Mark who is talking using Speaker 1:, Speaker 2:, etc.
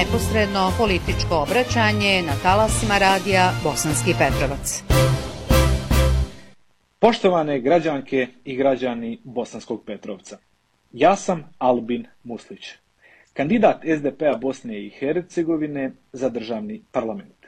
Speaker 1: neposredno političko obraćanje na talasima radija Bosanski Petrovac.
Speaker 2: Poštovane građanke i građani Bosanskog Petrovca, ja sam Albin Muslić, kandidat SDP-a Bosne i Hercegovine za državni parlament.